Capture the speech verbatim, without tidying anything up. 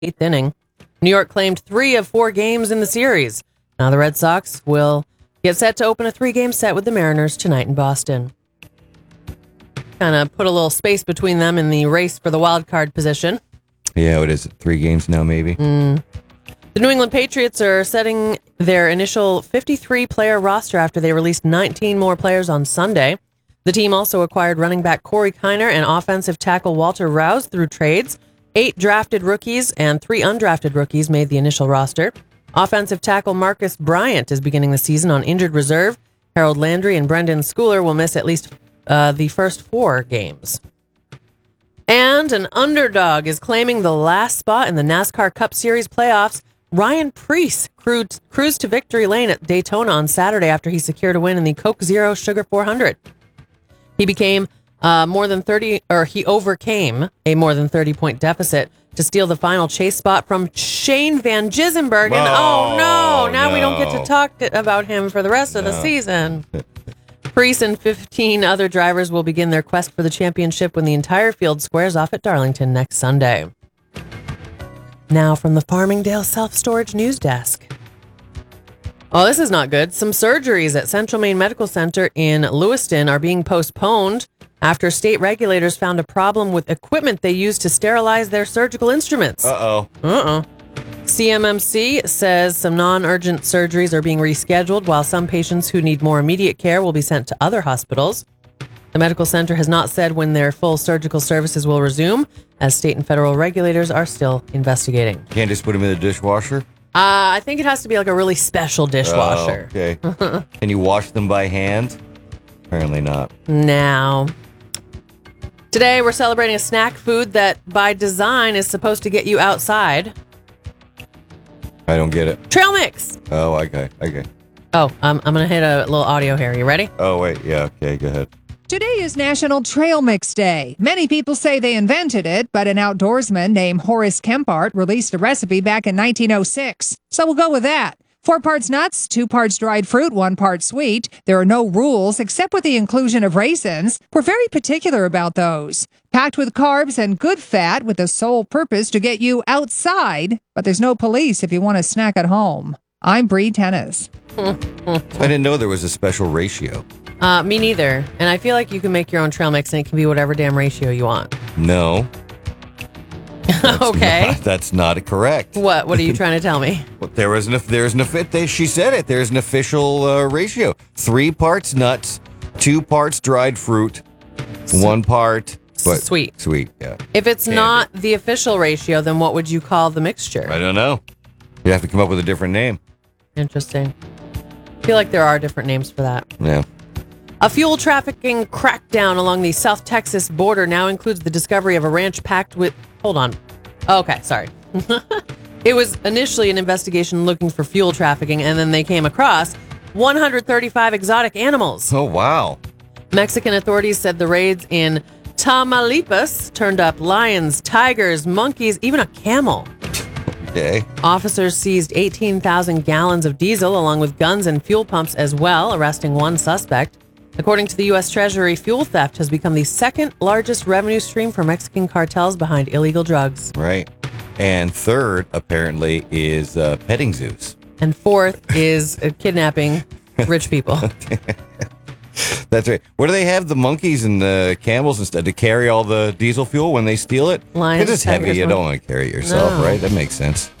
eighth inning. New York claimed three of four games in the series. Now the Red Sox will get set to open a three-game set with the Mariners tonight in Boston. Kind of put a little space between them in the race for the wild card position. Yeah, what is it? Three games now, maybe? Mm. The New England Patriots are setting their initial fifty-three player roster after they released nineteen more players on Sunday. The team also acquired running back Corey Kiner and offensive tackle Walter Rouse through trades. Eight drafted rookies and three undrafted rookies made the initial roster. Offensive tackle Marcus Bryant is beginning the season on injured reserve. Harold Landry and Brendan Schooler will miss at least uh, the first four games. And an underdog is claiming the last spot in the NASCAR Cup Series playoffs. Ryan Preece cruised, cruised to victory lane at Daytona on Saturday after he secured a win in the Coke Zero Sugar four hundred. He became uh, more than thirty, or he overcame a more than thirty point deficit to steal the final chase spot from Shane Van Gissenberg. And oh, Oh, no, now no. we don't get to talk to, about him for the rest of the No. season. Preece and fifteen other drivers will begin their quest for the championship when the entire field squares off at Darlington next Sunday. Now from the Farmingdale Self-Storage News Desk. Oh, this is not good. Some surgeries at Central Maine Medical Center in Lewiston are being postponed after state regulators found a problem with equipment they use to sterilize their surgical instruments. Uh-oh. Uh-uh. C M M C says some non-urgent surgeries are being rescheduled, while some patients who need more immediate care will be sent to other hospitals. The medical center has not said when their full surgical services will resume, as state and federal regulators are still investigating. Can't just put them in the dishwasher? Uh, I think it has to be like a really special dishwasher. Oh, okay. Can you wash them by hand? Apparently not. Now, today we're celebrating a snack food that by design is supposed to get you outside. I don't get it. Trail mix. Oh, okay. Okay. Oh, um, I'm going to hit a little audio here. You ready? Oh, wait. Yeah. Okay. Go ahead. Today is National Trail Mix Day. Many people say they invented it, but an outdoorsman named Horace Kempart released a recipe back in nineteen oh six. So we'll go with that. Four parts nuts, two parts dried fruit, one part sweet. There are no rules except with the inclusion of raisins. We're very particular about those. Packed with carbs and good fat with the sole purpose to get you outside, but there's no police if you want to snack at home. I'm Bree Tennis. I didn't know there was a special ratio. Uh, me neither. And I feel like you can make your own trail mix and it can be whatever damn ratio you want. No. Okay. Not, that's not correct. What? What are you trying to tell me? Well, there was an there's an they, she said it. There's an official uh, ratio: three parts nuts, two parts dried fruit, one part but Sweet. Sweet, yeah. If it's Candy. not the official ratio, then what would you call the mixture? I don't know. You have to come up with a different name. Interesting. I feel like there are different names for that. Yeah. A fuel trafficking crackdown along the South Texas border now includes the discovery of a ranch packed with... Hold on. Okay, sorry. It was initially an investigation looking for fuel trafficking, and then they came across one hundred thirty-five exotic animals. Oh, wow. Mexican authorities said the raids in Tamaulipas turned up lions, tigers, monkeys, even a camel. Okay. Officers seized eighteen thousand gallons of diesel along with guns and fuel pumps as well, arresting one suspect. According to the U S Treasury, fuel theft has become the second largest revenue stream for Mexican cartels behind illegal drugs. Right. And third, apparently, is uh, petting zoos. And fourth is uh, kidnapping rich people. That's right. Where do they have the monkeys and the camels instead to carry all the diesel fuel when they steal it? Lions, Because it's heavy. tigers, You don't mon- want to carry it yourself, No. right? That makes sense.